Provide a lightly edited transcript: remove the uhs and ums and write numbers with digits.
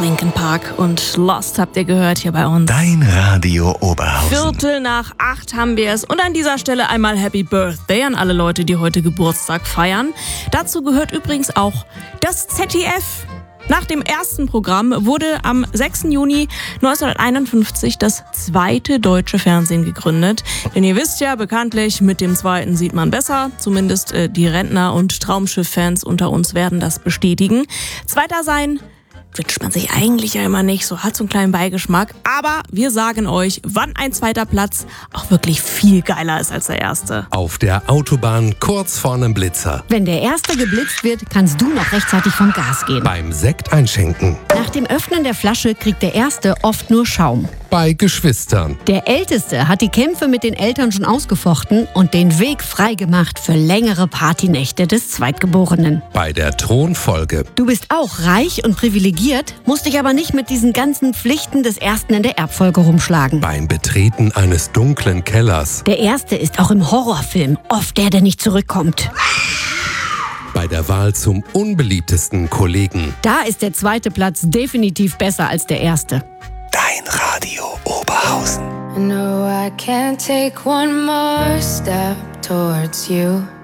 Linkin Park und Lost habt ihr gehört hier bei uns. Dein Radio Oberhausen. 7:45 haben wir es. Und an dieser Stelle einmal Happy Birthday an alle Leute, die heute Geburtstag feiern. Dazu gehört übrigens auch das ZDF. Nach dem ersten Programm wurde am 6. Juni 1951 das zweite deutsche Fernsehen gegründet. Denn ihr wisst ja, bekanntlich, mit dem zweiten sieht man besser. Zumindest die Rentner- und Traumschiff-Fans unter uns werden das bestätigen. Zweiter sein wünscht man sich eigentlich ja immer nicht, so hat so einen kleinen Beigeschmack. Aber wir sagen euch, wann ein zweiter Platz auch wirklich viel geiler ist als der erste. Auf der Autobahn kurz vor einem Blitzer. Wenn der erste geblitzt wird, kannst du noch rechtzeitig vom Gas gehen. Beim Sekt einschenken. Nach dem Öffnen der Flasche kriegt der Erste oft nur Schaum. Bei Geschwistern. Der Älteste hat die Kämpfe mit den Eltern schon ausgefochten und den Weg freigemacht für längere Partynächte des Zweitgeborenen. Bei der Thronfolge. Du bist auch reich und privilegiert, musst dich aber nicht mit diesen ganzen Pflichten des Ersten in der Erbfolge rumschlagen. Beim Betreten eines dunklen Kellers. Der Erste ist auch im Horrorfilm oft der nicht zurückkommt. Bei der Wahl zum unbeliebtesten Kollegen. Da ist der zweite Platz definitiv besser als der erste. Dein Radio Oberhausen. No, I can't take one more step towards you.